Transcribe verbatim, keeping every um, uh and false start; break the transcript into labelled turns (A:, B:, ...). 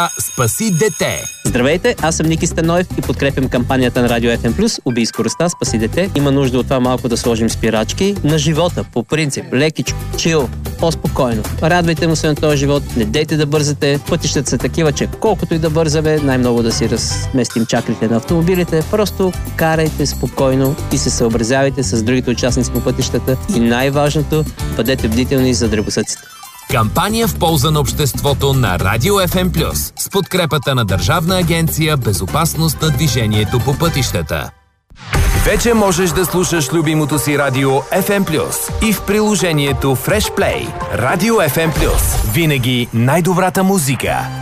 A: Спаси дете.
B: Здравейте, аз съм Ники Станоев и подкрепям кампанията на Радио Еф Ем Плюс "Убий скоростта, спаси дете". Има нужда от това малко да сложим спирачки на живота, по принцип, лекичко, чил, по-спокойно. Радвайте му се на този живот, не дейте да бързате, пътищата са такива, че колкото и да бързаме, най-много да си разместим чакрите на автомобилите, просто карайте спокойно и се съобразявайте с другите участници по пътищата и най-важното, бъдете бдителни за дребосъците.
A: Кампания в полза на обществото на Радио Еф Ем Плюс с подкрепата на Държавна агенция "Безопасност на движението по пътищата". Вече можеш да слушаш любимото си радио Еф Ем Плюс и в приложението Fresh Play. Радио Еф Ем Плюс. Винаги най-добрата музика.